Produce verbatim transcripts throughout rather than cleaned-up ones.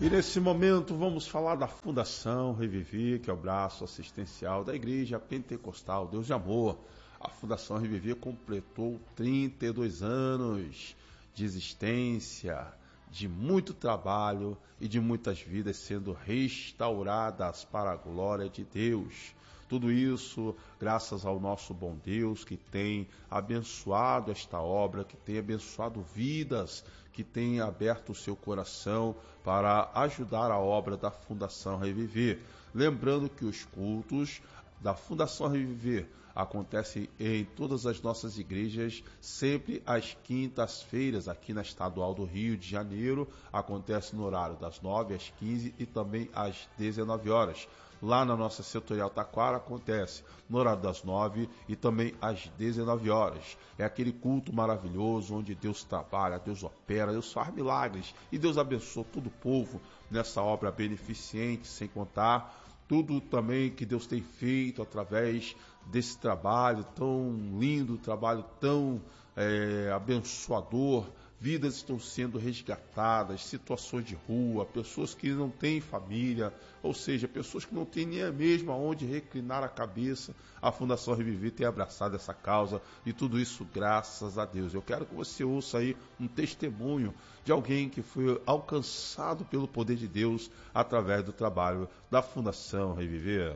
E nesse momento vamos falar da Fundação Reviver, que é o braço assistencial da Igreja Pentecostal Deus de Amor. A Fundação Reviver completou trinta e dois anos de existência, de muito trabalho e de muitas vidas sendo restauradas para a glória de Deus. Tudo isso graças ao nosso bom Deus, que tem abençoado esta obra, que tem abençoado vidas, que tem aberto o seu coração para ajudar a obra da Fundação Reviver. Lembrando que os cultos da Fundação Reviver acontecem em todas as nossas igrejas, sempre às quintas-feiras, aqui na Estadual do Rio de Janeiro. Acontece no horário das nove às quinze e também às dezenove horas. Lá na nossa setorial Taquara acontece no horário das nove e também às dezenove horas. É aquele culto maravilhoso onde Deus trabalha, Deus opera, Deus faz milagres e Deus abençoa todo o povo nessa obra beneficente, sem contar tudo também que Deus tem feito através desse trabalho tão lindo, trabalho tão é, abençoador. Vidas estão sendo resgatadas, situações de rua, pessoas que não têm família, ou seja, pessoas que não têm nem mesmo aonde reclinar a cabeça. A Fundação Reviver tem abraçado essa causa e tudo isso graças a Deus. Eu quero que você ouça aí um testemunho de alguém que foi alcançado pelo poder de Deus através do trabalho da Fundação Reviver.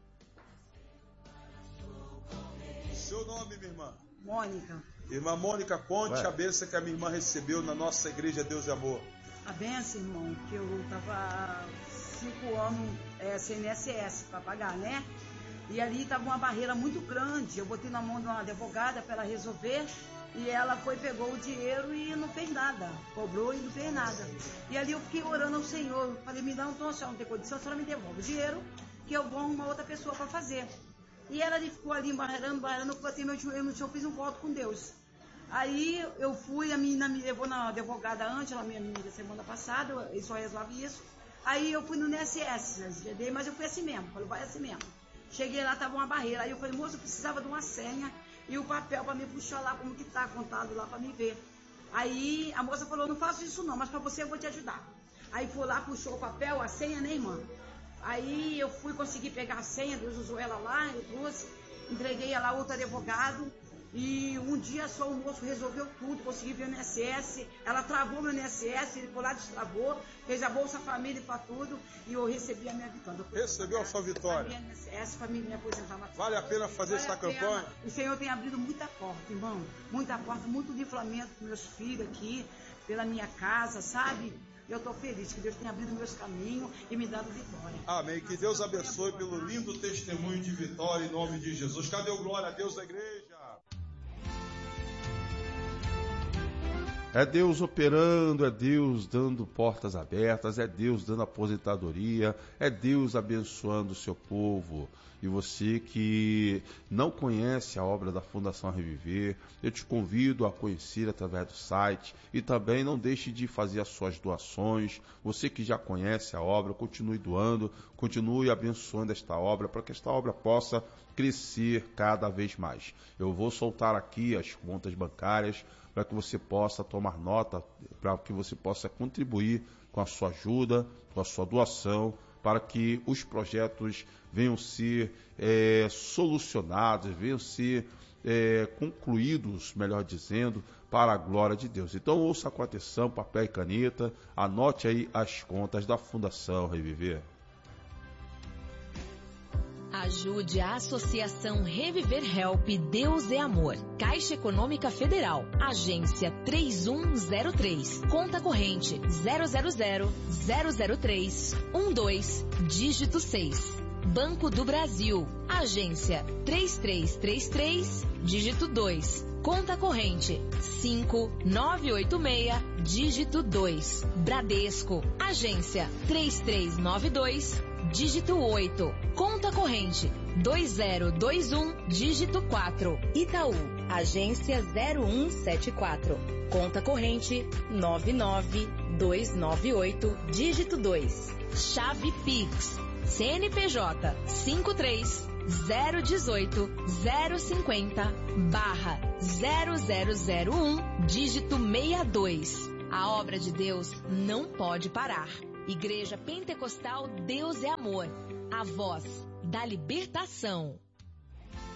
Seu nome, minha irmã? Mônica. Irmã Mônica, conte Ué. a bênção que a minha irmã recebeu na nossa igreja Deus de Amor. A benção, irmão, que eu tava cinco anos é, sem I N S S para pagar, né? E ali tava uma barreira muito grande. Eu botei na mão de uma advogada para ela resolver e ela foi, pegou o dinheiro e não fez nada. Cobrou e não fez nada. E ali eu fiquei orando ao Senhor. Falei, me dá um tom, se ela não tem condição, a senhora me devolve o dinheiro que eu vou arrumar outra pessoa para fazer. E ela ficou ali embarreirando, embarreirando, eu botei meu joelho no chão, fiz um voto com Deus. Aí eu fui, a menina me levou na advogada Ângela, minha amiga, semana passada, ele só resolve isso. Aí eu fui no I N S S, mas eu fui assim mesmo, falei, vai assim mesmo. Cheguei lá, tava uma barreira, aí eu falei, moço, eu precisava de uma senha e o papel para me puxar lá, como que tá contado lá para me ver. Aí a moça falou, não faço isso não, mas para você eu vou te ajudar. Aí foi lá, puxou o papel, a senha, né, irmã? Aí eu fui conseguir pegar a senha, Deus usou ela lá, eu trouxe, entreguei ela a outro advogado. E um dia só o moço resolveu tudo, consegui ver o I N S S, ela travou meu I N S S, ele foi lá, destravou, fez a Bolsa Família para tudo e eu recebi a minha vitória. Recebeu a sua vitória? A minha I N S S para me aposentar. Vale a pena fazer vale esta campanha? O Senhor tem abrido muita porta, irmão, muita porta, muito livramento para meus filhos aqui, pela minha casa, sabe? Eu estou feliz que Deus tenha abrido meus caminhos e me dado vitória. Amém. Que Deus abençoe pelo lindo testemunho de vitória em nome de Jesus. Cadê o glória a Deus da igreja? É Deus operando, é Deus dando portas abertas, é Deus dando aposentadoria, é Deus abençoando o seu povo. E você que não conhece a obra da Fundação Reviver, eu te convido a conhecer através do site e também não deixe de fazer as suas doações. Você que já conhece a obra, continue doando, continue abençoando esta obra para que esta obra possa crescer cada vez mais. Eu vou soltar aqui as contas bancárias para que você possa tomar nota, para que você possa contribuir com a sua ajuda, com a sua doação, para que os projetos venham ser é, solucionados, venham ser é, concluídos, melhor dizendo, para a glória de Deus. Então ouça com atenção, papel e caneta, anote aí as contas da Fundação Reviver. Ajude a Associação Reviver Help Deus é Amor. Caixa Econômica Federal. Agência três um zero três. Conta corrente zero zero zero zero zero três um dois, dígito seis. Banco do Brasil. Agência três três três três, dígito dois. Conta corrente cinco nove oito seis, dígito dois. Bradesco. Agência três três nove dois, dígito oito. Conta corrente dois zero dois um, dígito quatro. Itaú. Agência zero um sete quatro. Conta corrente nove nove dois nove oito, dígito dois. Chave Pix. C N P J cinco três zero um oito zero cinco zero barra zero zero zero um, dígito sessenta e dois. A obra de Deus não pode parar. Igreja Pentecostal Deus é Amor, a voz da libertação.